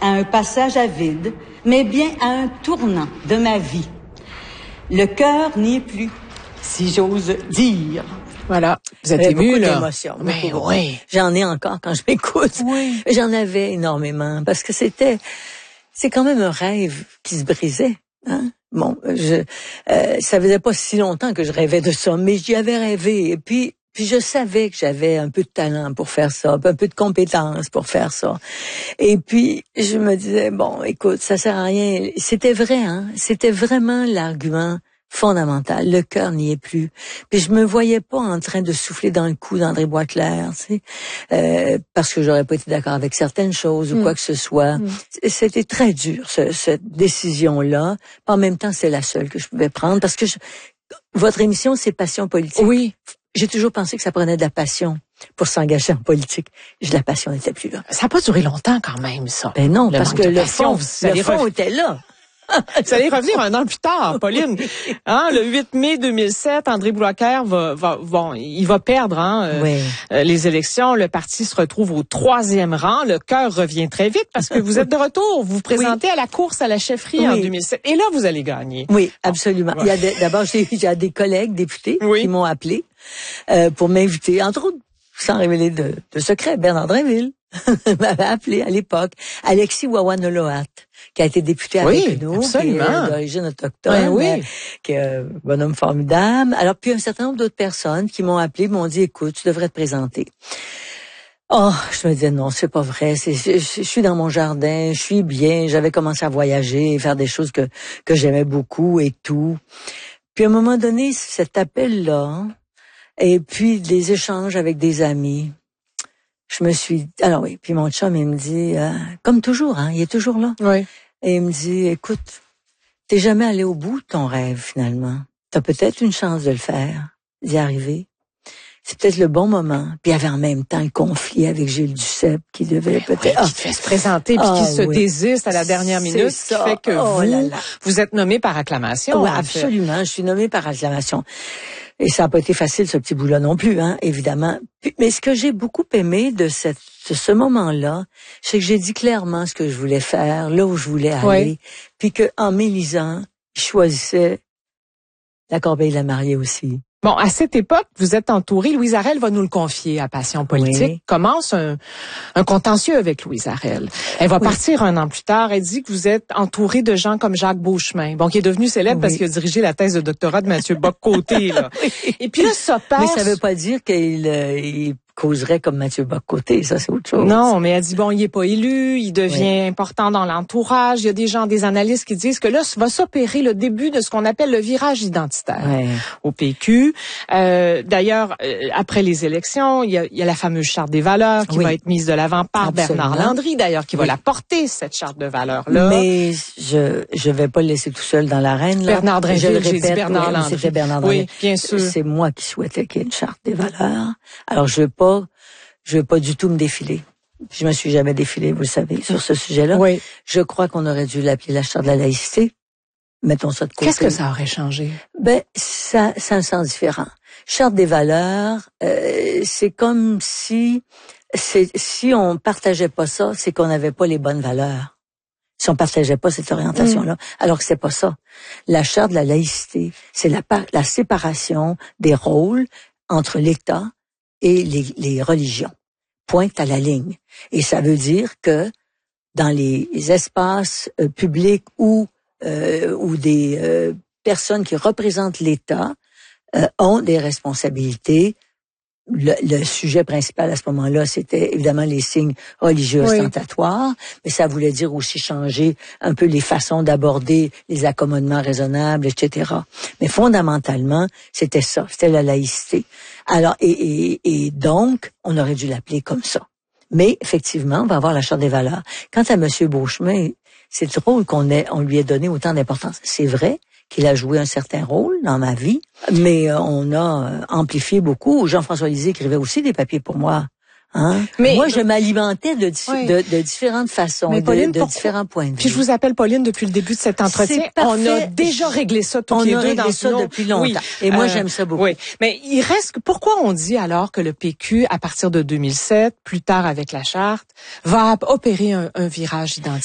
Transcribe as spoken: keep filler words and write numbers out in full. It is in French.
à un passage à vide, mais bien à un tournant de ma vie. Le cœur n'y est plus, si j'ose dire. Voilà, vous êtes euh, ému, beaucoup là. d'émotions. Mais beaucoup, oui. beaucoup. J'en ai encore quand je m'écoute. Oui. J'en avais énormément parce que c'était, c'est quand même un rêve qui se brisait. Hein? Bon, je, euh, ça faisait pas si longtemps que je rêvais de ça, mais j'y avais rêvé. Et puis, puis je savais que j'avais un peu de talent pour faire ça, un peu de compétences pour faire ça. Et puis, je me disais, bon, écoute, ça sert à rien. C'était vrai, hein? C'était vraiment l'argument fondamental. Le cœur n'y est plus. Puis je me voyais pas en train de souffler dans le cou d'André Boisclair, tu sais, euh, parce que j'aurais pas été d'accord avec certaines choses ou mm. quoi que ce soit. Mm. C'était très dur, ce, cette décision-là. En même temps, c'est la seule que je pouvais prendre parce que je, votre émission, c'est Passion politique. Oui. J'ai toujours pensé que ça prenait de la passion pour s'engager en politique. La passion n'était plus là. Ça n'a pas duré longtemps quand même, ça. Ben non, le parce que le fond, le fond rev... était là. Ça allait revenir un an plus tard, Pauline. Hein, le huit mai deux mille sept, André Boisclair va, va, bon, il va perdre hein, oui. euh, les élections. Le parti se retrouve au troisième rang. Le cœur revient très vite parce que vous êtes de retour. Vous vous présentez oui. à la course à la chefferie oui. en deux mille sept. Et là, vous allez gagner. Oui, absolument. Bon. Il y a de, d'abord, j'ai, j'ai des collègues députés oui. qui m'ont appelé euh, pour m'inviter, entre autres, sans révéler de, de secret, Bernard Drinville m'avait appelé à l'époque. Alexis Wawanoloat, qui a été député oui, avec nous, absolument. qui est d'origine autochtone, oui, oui. Euh, qui est un bonhomme formidable. Alors, puis un certain nombre d'autres personnes qui m'ont appelé, m'ont dit, écoute, tu devrais te présenter. Oh, je me disais, non, c'est pas vrai. C'est, je, je suis dans mon jardin, je suis bien, j'avais commencé à voyager, faire des choses que, que j'aimais beaucoup et tout. Puis à un moment donné, cet appel-là, et puis des échanges avec des amis, je me suis... Alors oui, puis mon chum, il me dit, euh, comme toujours, hein, il est toujours là. Oui. Et il me dit, écoute, t'es jamais allé au bout de ton rêve, finalement. T'as peut-être une chance de le faire, d'y arriver. C'est peut-être le bon moment. Puis il y avait en même temps un conflit avec Gilles Duceppe qui devait peut-être... Oui, qui te fait se présenter puis ah, qui se oui. désiste à la dernière minute, ce qui fait que oh, vous, là, là. vous êtes nommé par acclamation. Oui, absolument. Je suis nommée par acclamation. Et ça n'a pas été facile, ce petit bout-là non plus, hein, évidemment. Mais ce que j'ai beaucoup aimé de, cette, de ce moment-là, c'est que j'ai dit clairement ce que je voulais faire, là où je voulais aller, oui. Puis qu'en m'élisant, je choisissais la corbeille de la mariée aussi. Bon, à cette époque, vous êtes entouré. Louise Arel va nous le confier à Passion politique. Oui. Commence un, un contentieux avec Louise Arel. Elle va oui. partir un an plus tard. Elle dit que vous êtes entouré de gens comme Jacques Beauchemin, bon, qui est devenu célèbre oui. parce qu'il a dirigé la thèse de doctorat de Mathieu Bock-Côté. Là. oui. Et puis là, ça passe. Mais ça veut pas dire qu'il euh, il causerait comme Mathieu Bock-Côté. Ça, c'est autre chose. Non, mais elle dit, bon, il est pas élu, il devient oui. important dans l'entourage. Il y a des gens, des analystes qui disent que là, va s'opérer le début de ce qu'on appelle le virage identitaire oui. au P Q. Euh, d'ailleurs, euh, après les élections, il y, a, il y a la fameuse charte des valeurs qui oui. va être mise de l'avant par Absolument. Bernard Landry, d'ailleurs, qui oui. va la porter, cette charte de valeurs-là. Mais je je vais pas le laisser tout seul dans l'arène. Là. Bernard Drinville, je le j'ai répète, dit Bernard oui, Landry. C'était Bernard Drinville. Oui, bien sûr. C'est moi qui souhaitais qu'il y ait une charte des valeurs. Alors, je veux pas, je veux pas du tout me défiler. Je me suis jamais défilée, vous le savez, sur ce sujet-là. Oui. Je crois qu'on aurait dû l'appeler la charte de la laïcité. Mettons ça de côté. Qu'est-ce que ça aurait changé? Ben, ça, ça a un sens différent. Charte des valeurs, euh, c'est comme si, c'est, si on partageait pas ça, c'est qu'on n'avait pas les bonnes valeurs. Si on partageait pas cette orientation-là, mmh. alors que c'est pas ça. La charte de la laïcité, c'est la, la séparation des rôles entre l'État et les, les religions. Pointe à la ligne. Et ça veut dire que dans les espaces euh, publics où euh, où des euh, personnes qui représentent l'État euh, ont des responsabilités. Le, le sujet principal à ce moment-là, c'était évidemment les signes religieux oui. ostentatoires, mais ça voulait dire aussi changer un peu les façons d'aborder les accommodements raisonnables, et cetera. Mais fondamentalement, c'était ça, c'était la laïcité. Alors, et, et, et donc, on aurait dû l'appeler comme ça. Mais effectivement, on va avoir la charte des valeurs. Quant à M. Beauchemin, c'est drôle qu'on ait, on lui ait donné autant d'importance. C'est vrai qu'il a joué un certain rôle dans ma vie, mais on a amplifié beaucoup. Jean-François Lisée écrivait aussi des papiers pour moi. Hein? Mais moi, je m'alimentais de, oui. de, de différentes façons, mais Pauline, de, de différents points de vue. Puis je vous appelle Pauline depuis le début de cet entretien. On a déjà réglé ça toutes on les a deux réglé dans ça nos... depuis longtemps. Oui. Et moi, euh, j'aime ça beaucoup. Oui, mais il reste. Pourquoi on dit alors que le P Q, à partir de deux mille sept, plus tard avec la charte, va opérer un, un virage identitaire?